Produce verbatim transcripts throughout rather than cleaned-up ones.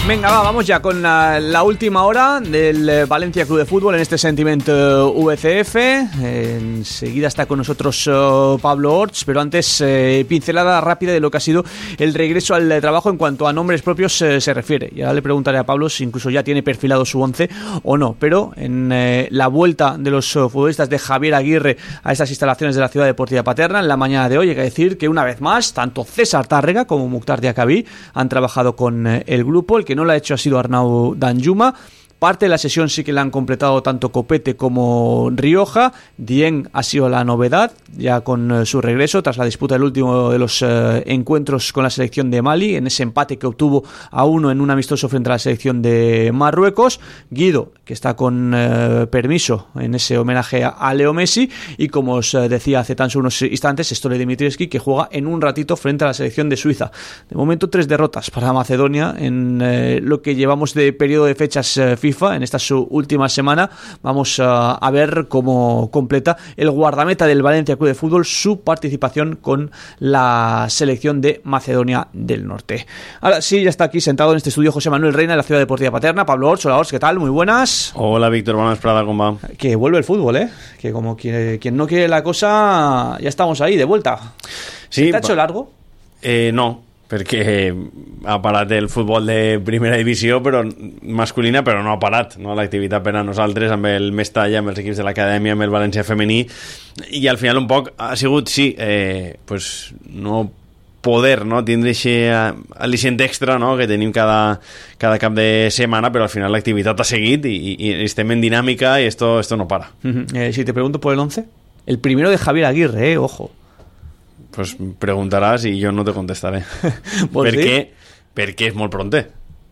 Venga, va, vamos ya con la, la última hora del Valencia Club de Fútbol en este Sentiment V C F. Eh, enseguida está con nosotros uh, Pablo Orts, pero antes eh, pincelada rápida de lo que ha sido el regreso al trabajo en cuanto a nombres propios eh, se refiere. Ya le preguntaré a Pablo si incluso ya tiene perfilado su once o no, pero en eh, la vuelta de los uh, futbolistas de Javier Aguirre a estas instalaciones de la Ciudad Deportiva Paterna, en la mañana de hoy hay que decir que una vez más, tanto César Tárrega como Mukhtar Diakhaby han trabajado con eh, el grupo. El que no lo ha hecho ha sido Arnau Danjuma. Parte de la sesión sí que la han completado tanto Copete como Rioja. Dieng ha sido la novedad, ya con eh, su regreso tras la disputa del último de los eh, encuentros con la selección de Mali, en ese empate que obtuvo a uno en un amistoso frente a la selección de Marruecos. Guido, que está con eh, permiso en ese homenaje a, a Leo Messi, y como os eh, decía hace tan solo unos instantes, Stole Dimitrievski, que juega en un ratito frente a la selección de Suiza. De momento tres derrotas para Macedonia en eh, lo que llevamos de periodo de fechas eh, FIFA. En esta su última semana vamos a, a ver cómo completa el guardameta del Valencia Club de Fútbol su participación con la selección de Macedonia del Norte. Ahora sí, ya está aquí sentado en este estudio José Manuel Reina de la Ciudad Deportiva Paterna. Pablo Orts, hola Orts, ¿qué tal? Muy buenas. Hola Víctor, buenas Prada, ¿cómo va? Que vuelve el fútbol, ¿eh? Que como quien, quien no quiere la cosa, ya estamos ahí, de vuelta. Sí, ¿Te ha hecho largo? Eh, no. Perquè ha parat el futbol de primera divisió però masculina, però no ha parat, no? L'activitat per a nosaltres amb el Mestalla, amb els equips de l'acadèmia, amb el València femení, i al final un poc ha sigut, sí, eh, pues no poder, no, tindre aquest al·licient extra, no, que tenim cada, cada cap de setmana, però al final l'activitat ha seguit i, i estem en dinàmica i esto, esto no para. Uh-huh. Eh, si te pregunto por el once, el primero de Javier Aguirre, eh, ojo. Pues preguntaràs i jo no te contestaré. ¿Por qué? Perquè és molt pronte.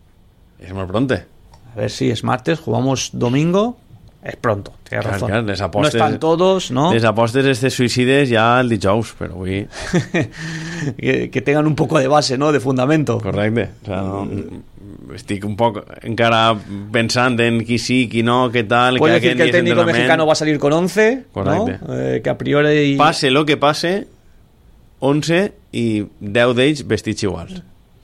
És molt pronte. A ver si es martes, jugamos domingo, es pronto, tienes clar, razón. Clar, les apostes, no están todos, ¿no? Les apostes estes suïcides ja el dijous, però avui... que, que tengan un poco de base, ¿no? De fundamento. Correcte. O sea, no, estic un poc encara pensant en qui sí, qui no, què tal... Puedes que decir que el técnico mexicano va a salir con once, correcte, ¿no? Eh, que a priori... Pase lo que pase, once i deu d'ells vestits iguals.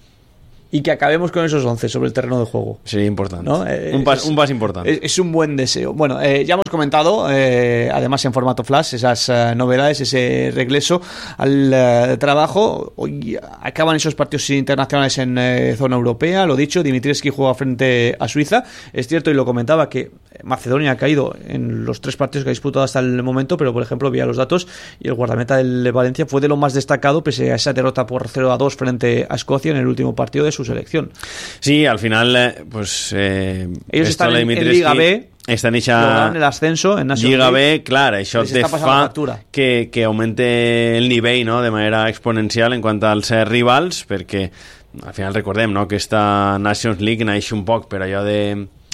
Y que acabemos con esos once sobre el terreno de juego. Sería importante, ¿no? Eh, un, pas, es, un pas importante. Es, es un buen deseo. Bueno, eh, ya hemos comentado, eh, además en formato flash, esas uh, novedades, ese regreso al uh, trabajo. Hoy acaban esos partidos internacionales en eh, zona europea, lo dicho, Dimitrievski juega frente a Suiza. Es cierto, y lo comentaba, que Macedonia ha caído en los tres partidos que ha disputado hasta el momento, pero por ejemplo, vía los datos, y el guardameta del Valencia fue de lo más destacado pese a esa derrota por cero a dos frente a Escocia en el último partido de su selección. Sí, al final, pues... Eh, ellos están en, en Liga B, estan eixa... en el ascenso, en National Lliga League. B, clar, això te fa que, que augmente el nivell, no?, de manera exponencial en quant als eh, rivals, perquè al final recordem, no?, que esta Nations League naix un poc per allò de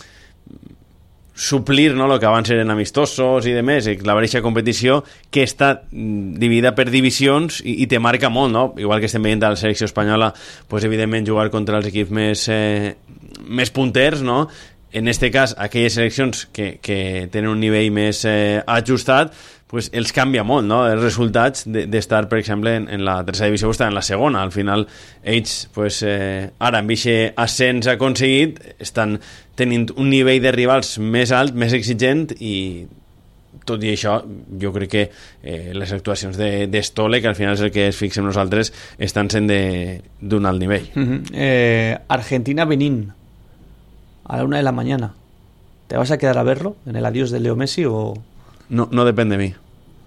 suplir, no?, el que abans eren amistosos i de més, la mateixa competició que està dividida per divisions i, i te marca molt, no? Igual que estem veient a la selecció espanyola, pues, evidentment jugar contra els equips més, eh, més punters, no? En este cas, aquelles seleccions que, que tenen un nivell més eh, ajustat, pues els canvia molt, no?, els resultats d'estar, per exemple, en, en la tercera divisió o estar en la segona. Al final, ells, pues, eh, ara, amb aquest ascens aconseguit, estan tenint un nivell de rivals més alt, més exigent, i tot i això, jo crec que eh, les actuacions de, de Stole, que al final és el que es fixem nosaltres, estan sent d'un alt nivell. Uh-huh. eh, Argentina-Benín, a la una de la mañana. ¿Te vas a quedar a verlo en el adiós de Leo Messi o...? No, no depende de mí.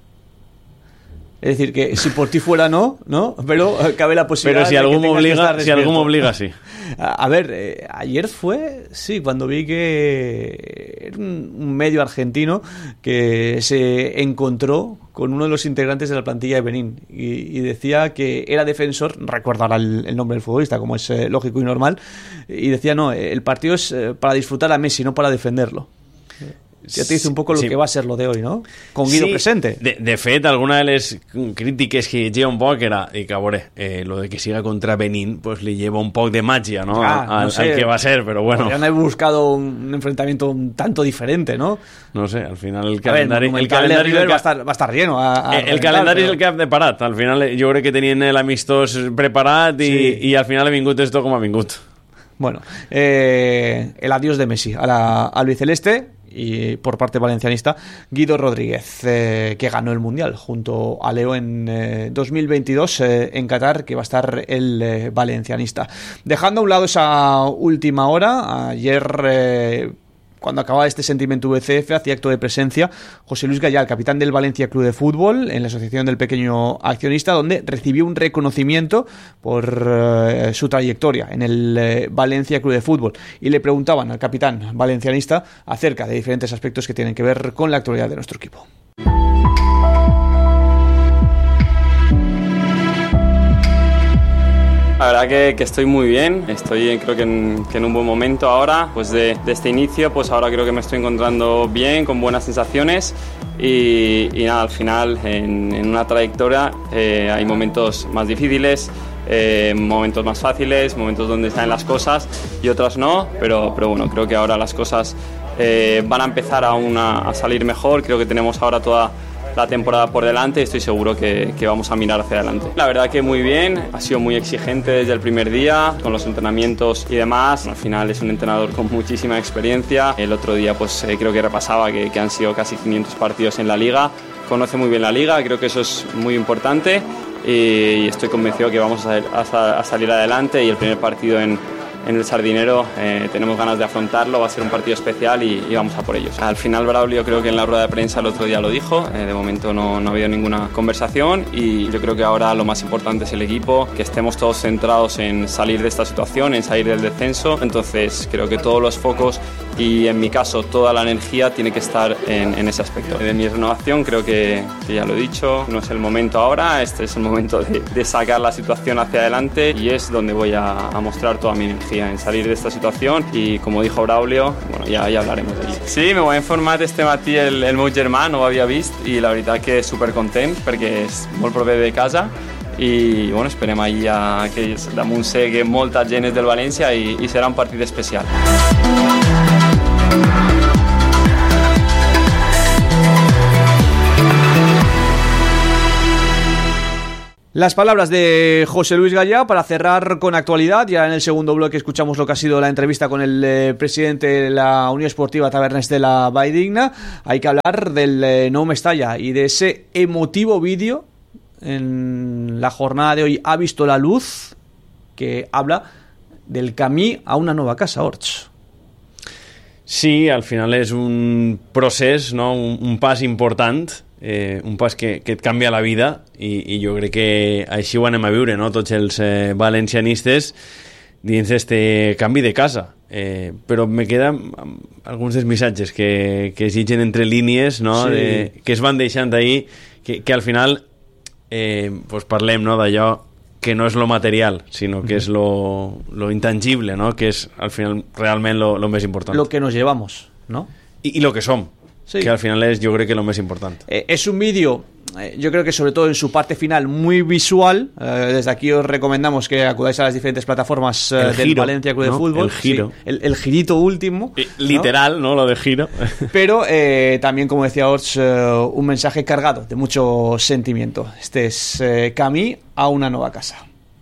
Es decir, que si por ti fuera no, ¿no? Pero cabe la posibilidad. Pero si algún me obliga, si algún me obliga, sí. A ver, eh, ayer fue, sí, cuando vi que era un, un medio argentino que se encontró con uno de los integrantes de la plantilla de Benín y, y decía que era defensor, recuerdo ahora el, el nombre del futbolista, como es eh, lógico y normal, y decía, no, el partido es eh, para disfrutar a Messi, no para defenderlo. Ja te dice un poco lo sí. que va a ser lo de hoy, ¿no? Con Guido sí. presente. De, de fet, alguna de les crítiques que lleva un poc era, i que a veure, eh, lo de que siga contra Benín, pues le lleva un poc de magia, ¿no? Ah, al, no sé, al que va a ser, pero bueno. Podrían haber buscado un enfrentamiento un tanto diferente, ¿no? No sé, al final el calendari... Ver, el calendari va, a estar, va a estar lleno. A, a el el calendari però... és el que ha deparat. Al final jo crec que tenien l'amistós preparat i, sí. i al final ha vingut esto com ha vingut. Bueno, eh, el adiós de Messi a la albiceleste. Y por parte valencianista, Guido Rodríguez, eh, que ganó el Mundial junto a Leo en eh, dos mil veintidós eh, en Qatar, que va a estar el eh, valencianista. Dejando a un lado esa última hora, ayer... Eh, cuando acababa este sentimiento V C F, hacía acto de presencia José Luis Gallá, el capitán del Valencia Club de Fútbol, en la Asociación del Pequeño Accionista, donde recibió un reconocimiento por eh, su trayectoria en el eh, Valencia Club de Fútbol. Y le preguntaban al capitán valencianista acerca de diferentes aspectos que tienen que ver con la actualidad de nuestro equipo. La verdad que, que estoy muy bien, estoy creo que en, que en un buen momento ahora, pues de, de este inicio, pues ahora creo que me estoy encontrando bien, con buenas sensaciones y, y nada, al final en, en una trayectoria eh, hay momentos más difíciles, eh, momentos más fáciles, momentos donde salen las cosas y otras no, pero, pero bueno, creo que ahora las cosas eh, van a empezar aún a, a salir mejor, creo que tenemos ahora toda la temporada por delante y estoy seguro que, que vamos a mirar hacia adelante. La verdad que muy bien, ha sido muy exigente desde el primer día con los entrenamientos y demás. Al final es un entrenador con muchísima experiencia. El otro día pues eh, creo que repasaba que, que han sido casi quinientos partidos en la liga. Conoce muy bien la liga, creo que eso es muy importante y estoy convencido que vamos a, a, a salir adelante y el primer partido en en el Sardinero eh, tenemos ganas de afrontarlo, va a ser un partido especial y, y vamos a por ellos. Al final Braulio creo que en la rueda de prensa el otro día lo dijo, eh, de momento no, no ha habido ninguna conversación y yo creo que ahora lo más importante es el equipo, que estemos todos centrados en salir de esta situación, en salir del descenso, entonces creo que todos los focos y en mi caso toda la energía tiene que estar en, en ese aspecto. De mi renovación creo que, que ya lo he dicho, no es el momento ahora, este es el momento de, de sacar la situación hacia adelante y es donde voy a, a mostrar toda mi energía en salir de esta situación y como dijo Braulio, bueno, ja, ja hablarem d'ell. Sí, me ho ha informat este matí el, el meu germà, no ho havia vist i la veritat que supercontent perquè és molt proper de casa i bueno, esperem allà que damunt sé que molta gent és del València i, i serà un partit especial. Las palabras de José Luis Gallá para cerrar con actualidad. Ya en el segundo bloque escuchamos lo que ha sido la entrevista con el eh, presidente de la Unión Esportiva Tabernes de la Valldigna. Hay que hablar del eh, Nou Mestalla y de ese emotivo vídeo en la jornada de hoy ha visto la luz, que habla del camí a una nova casa, Orts. Sí, al final és un procés, no? un, un pas important, eh, un pas que, que et canvia la vida i, i jo crec que així ho anem a viure, no? Tots els eh, valencianistes dins este canvi de casa. Eh, però me queden alguns dels missatges que, que es llitgen entre línies, no? Sí. De, que es van deixant ahí, que, que al final eh, pues parlem, no? D'allò que no és lo material, sinó que és lo, lo intangible, ¿no? Que és al final realment lo, lo més important. Lo que nos llevamos, ¿no? Y, y lo que som, sí. Que al final es, yo creo que lo más importante. Eh, es un vídeo, eh, yo creo que sobre todo en su parte final, muy visual. Eh, desde aquí os recomendamos que acudáis a las diferentes plataformas eh, del giro, Valencia Club ¿no? de Fútbol. El giro. Sí, el, el girito último. Eh, literal, ¿no? ¿no? Lo de giro. Pero eh, también, como decía Orts, eh, un mensaje cargado de mucho sentimiento. Este es eh, Camí a una nueva casa.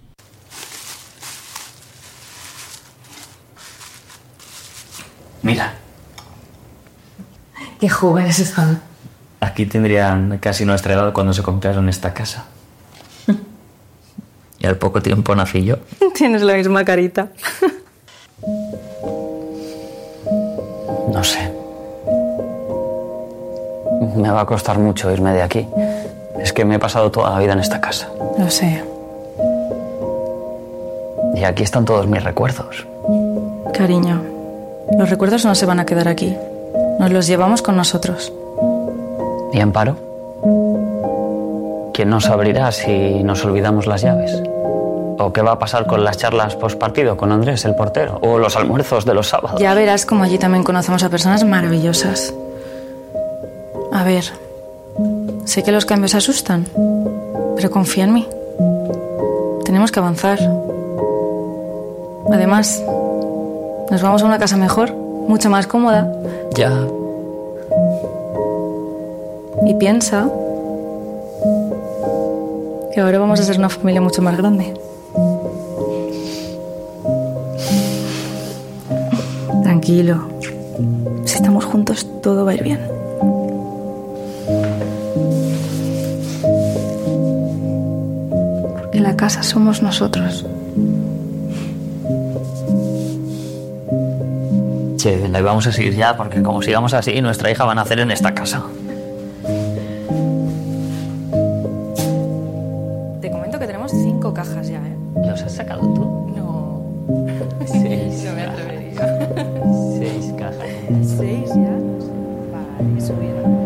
Mira. Qué jóvenes están. Aquí tendrían casi nuestra edad cuando se compraron esta casa. Y al poco tiempo nací yo. Tienes la misma carita. No sé. Me va a costar mucho irme de aquí. Es que me he pasado toda la vida en esta casa. Lo sé. Y aquí están todos mis recuerdos. Cariño, los recuerdos no se van a quedar aquí. Nos los llevamos con nosotros. ¿Y Amparo? ¿Quién nos abrirá si nos olvidamos las llaves? ¿O qué va a pasar con las charlas postpartido con Andrés, el portero? ¿O los almuerzos de los sábados? Ya verás como allí también conocemos a personas maravillosas. A ver, sé que los cambios asustan, pero confía en mí. Tenemos que avanzar. Además, nos vamos a una casa mejor, mucho más cómoda. Ya. Y piensa que ahora vamos a ser una familia mucho más grande. tranquilo. Si estamos juntos, todo va a ir bien. Porque la casa somos nosotros. Che, la íbamos a seguir ya, porque como sigamos así, nuestra hija va a nacer en esta casa. Te comento que tenemos cinco cajas ya, ¿eh? ¿Los has sacado tú? No. Seis. No me atrevería. Seis cajas. ¿Seis ya? Vale, subieron.